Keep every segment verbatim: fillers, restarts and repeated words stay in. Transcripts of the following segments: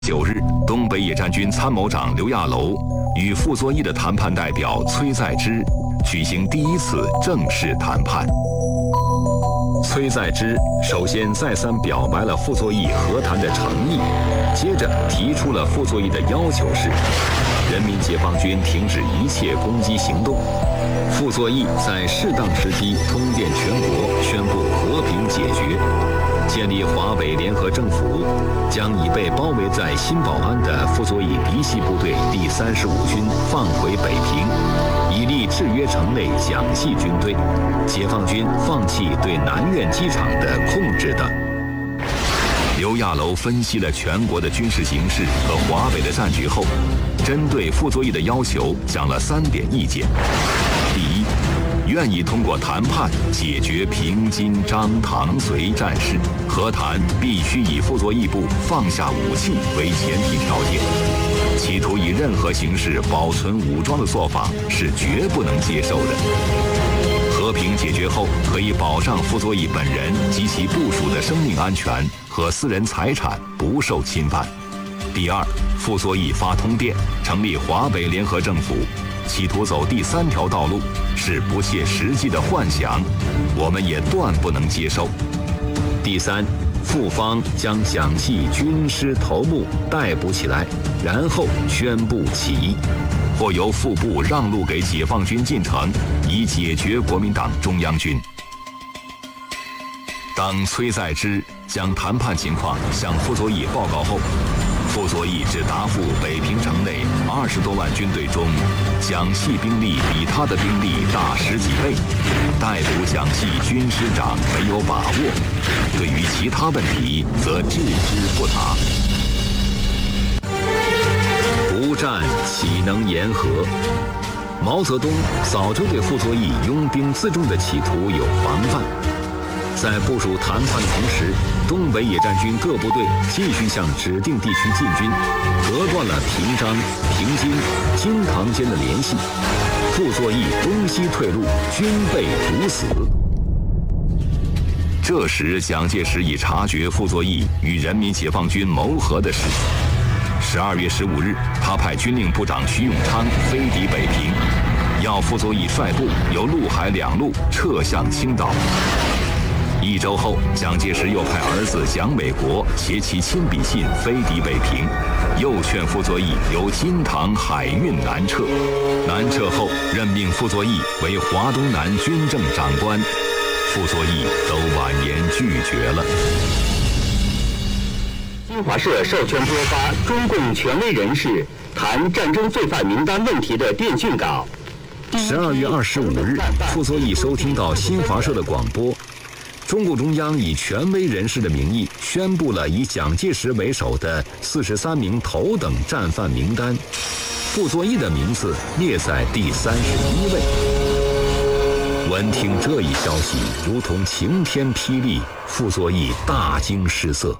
九日，东北野战军参谋长刘亚楼与傅作义的谈判代表崔在之举行第一次正式谈判。崔在之首先再三表白了傅作义和谈的诚意，接着提出了傅作义的要求是：人民解放军停止一切攻击行动，傅作义在适当时机通电全国，宣布和平解决，建立华北联合政府，将已被包围在新保安的傅作义嫡系部队第三十五军放回北平，以利制约城内蒋系军队，解放军放弃对南苑机场的控制等。刘亚楼分析了全国的军事形势和华北的战局后，针对傅作义的要求讲了三点意见。第一，愿意通过谈判解决平津、张、唐、绥战事，和谈必须以傅作义部放下武器为前提条件，企图以任何形式保存武装的做法是绝不能接受的。和平解决后，可以保障傅作义本人及其部属的生命安全和私人财产不受侵犯。第二，傅作义发通电成立华北联合政府，企图走第三条道路，是不切实际的幻想，我们也断不能接受。第三，傅方将蒋系军师头目逮捕起来，然后宣布起义，或由副部让路给解放军进城，以解决国民党中央军。当崔在之将谈判情况向傅作义报告后，傅作义只答复北平城内二十多万军队中，蒋系兵力比他的兵力大十几倍，逮捕蒋系军师长没有把握，对于其他问题则置之不答。不战岂能言和？毛泽东早就对傅作义拥兵自重的企图有防范。在部署谈判的同时，东北野战军各部队继续向指定地区进军，隔断了平章、平津、津塘间的联系。傅作义东西退路，军被堵死。这时，蒋介石已察觉傅作义与人民解放军谋和的事。十二月十五日，他派军令部长徐永昌飞抵北平，要傅作义率部由陆海两路撤向青岛。一周后，蒋介石又派儿子蒋纬国携其亲笔信飞抵北平，又劝傅作义由津塘海运南撤。南撤后，任命傅作义为华东南军政长官，傅作义都婉言拒绝了。 新华社授权播发中共权威人士谈战争罪犯名单问题的电讯稿。 十二月二十五日，傅作义收听到新华社的广播。中共中央以权威人士的名义宣布了以蒋介石为首的四十三名头等战犯名单，傅作义的名字列在第三十一位。闻听这一消息，如同晴天霹雳，傅作义大惊失色。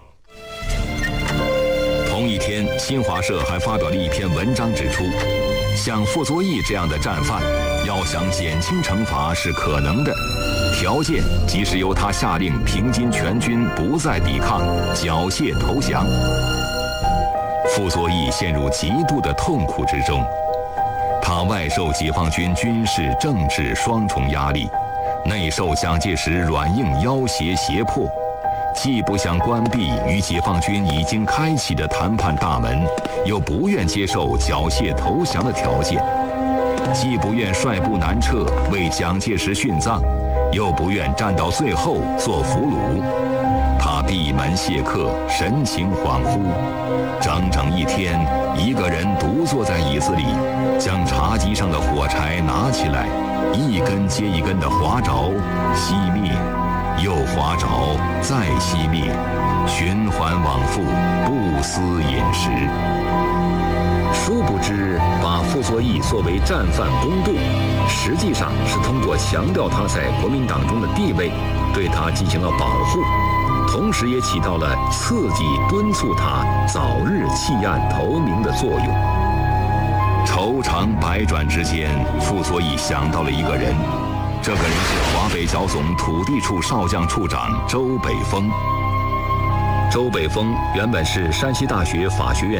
同一天，新华社还发表了一篇文章，指出，像傅作义这样的战犯，要想减轻惩罚是可能的。条件即是由他下令平津全军不再抵抗，缴械投降。傅作义陷入极度的痛苦之中，他外受解放军军事、政治双重压力，内受蒋介石软硬要挟胁迫，既不想关闭与解放军已经开启的谈判大门，又不愿接受缴械投降的条件，既不愿率部南撤为蒋介石殉葬，又不愿站到最后做俘虏。他闭门谢客，神情恍惚，整整一天，一个人独坐在椅子里，将茶几上的火柴拿起来，一根接一根地划着，熄灭，又划着，再熄灭，循环往复，不思饮食。殊不知，把傅作义作为战犯公渡，实际上是通过强调他在国民党中的地位，对他进行了保护，同时也起到了刺激、敦促他早日弃暗投明的作用。愁肠百转之间，傅作义想到了一个人，这个人是华北剿总土地处少将处长周北峰。 周北峰原本是山西大学法学院